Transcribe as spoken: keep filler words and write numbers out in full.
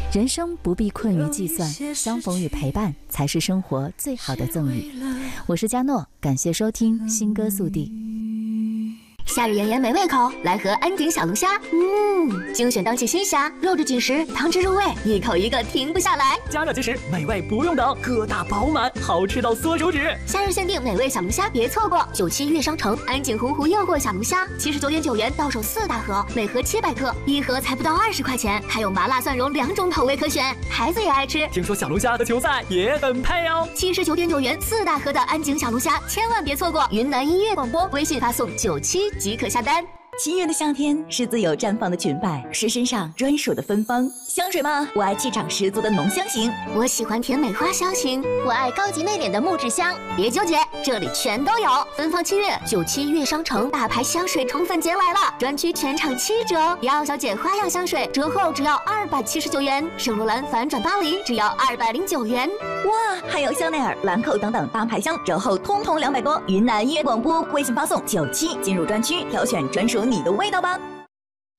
人生不必困于计算，相逢与陪伴才是生活最好的赠予。我是佳诺，感谢收听新歌速递。 夏日炎炎没胃口，来盒安井小龙虾。嗯，精选当季新虾，肉质紧实，汤汁入味，一口一个停不下来。 加热即食，美味不用等，个大饱满，好吃到缩手指。 夏日限定美味小龙虾，别错过！九七悦商城安井洪湖诱惑小龙虾，七十九点九元到手四大盒，每盒七百克，一盒才不到二十块钱，还有麻辣蒜蓉两种口味可选，孩子也爱吃。 听说小龙虾和球赛也很配哦。 七十九点九元四大盒的安井小龙虾，千万别错过！云南音乐广播微信发送九七。即可下单。 七月的夏天是自由绽放的裙摆，是身上专属的芬芳。香水吗？我爱气场十足的浓香型， 我喜欢甜美花香型，我爱高级内敛的木质香。别纠结，这里全都有。芬芳七月，九七悦商城大牌香水宠粉节来了，专区全场七折。迪奥小姐花样香水折后只要二百七十九元，圣罗兰反转巴黎只要二百零九元。 哇，还有香奈儿、兰蔻等等大牌香折后通通两百多。云南音乐广播微信发送九七进入专区，挑选专属你的味道吧。